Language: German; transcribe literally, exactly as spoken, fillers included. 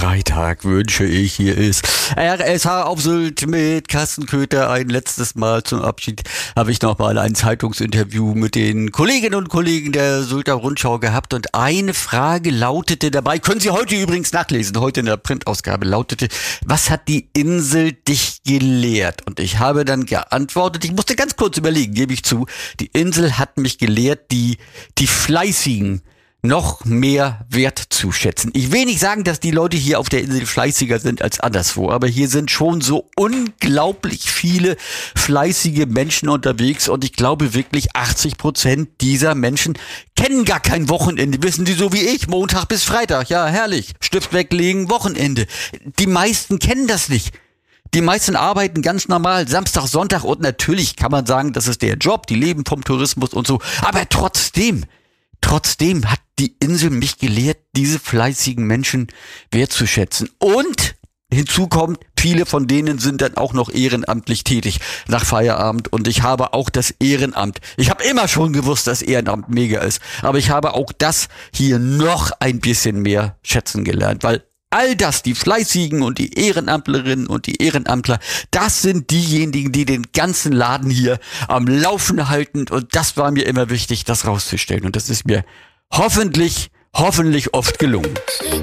Freitag wünsche ich. Hier ist R S H auf Sylt mit Carsten Köther. Ein letztes Mal zum Abschied habe ich nochmal ein Zeitungsinterview mit den Kolleginnen und Kollegen der Sylter Rundschau gehabt. Und eine Frage lautete dabei, können Sie heute übrigens nachlesen, heute in der Printausgabe, lautete: Was hat die Insel dich gelehrt? Und ich habe dann geantwortet, ich musste ganz kurz überlegen, gebe ich zu, die Insel hat mich gelehrt, die, die Fleißigen noch mehr wertzuschätzen. Ich will nicht sagen, dass die Leute hier auf der Insel fleißiger sind als anderswo, aber hier sind schon so unglaublich viele fleißige Menschen unterwegs und ich glaube wirklich achtzig Prozent dieser Menschen kennen gar kein Wochenende, wissen Sie, so wie ich, Montag bis Freitag, ja herrlich, Stift weglegen, Wochenende. Die meisten kennen das nicht. Die meisten arbeiten ganz normal Samstag, Sonntag und natürlich kann man sagen, das ist der Job, die leben vom Tourismus und so, aber trotzdem, trotzdem hat die Insel mich gelehrt, diese fleißigen Menschen wertzuschätzen. Und hinzu kommt, viele von denen sind dann auch noch ehrenamtlich tätig nach Feierabend. Und ich habe auch das Ehrenamt. Ich habe immer schon gewusst, dass Ehrenamt mega ist. Aber ich habe auch das hier noch ein bisschen mehr schätzen gelernt. Weil all das, die Fleißigen und die Ehrenamtlerinnen und die Ehrenamtler, das sind diejenigen, die den ganzen Laden hier am Laufen halten. Und das war mir immer wichtig, das rauszustellen. Und das ist mir hoffentlich, hoffentlich oft gelungen.